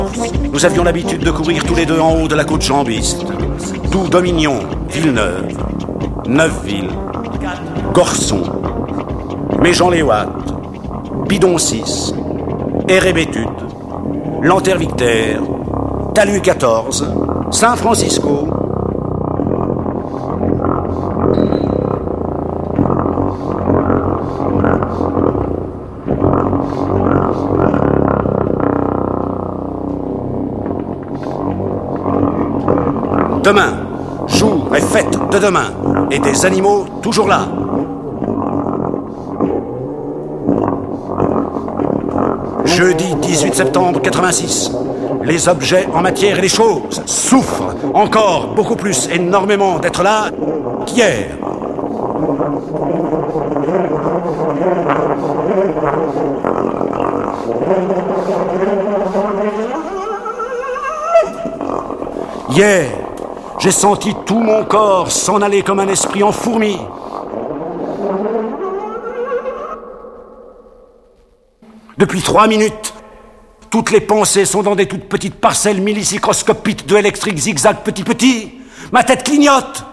Nous avions l'habitude de courir tous les deux en haut de la côte jambiste. Tout Dominion, Villeneuve, Neufville, Gorson, Méjean-les-Ouates, Bidon 6, Érébétude, Lanterre-Victaire, Talus 14, Saint-Francisco. Demain, jour et fête de demain, et des animaux toujours là. Jeudi 18 septembre 86. Les objets en matière et les choses souffrent encore beaucoup plus énormément d'être là qu'hier. Hier, j'ai senti tout mon corps s'en aller comme un esprit en fourmi. Depuis 3 minutes, toutes les pensées sont dans des toutes petites parcelles millisicroscopiques de électriques zigzag petit. Ma tête clignote.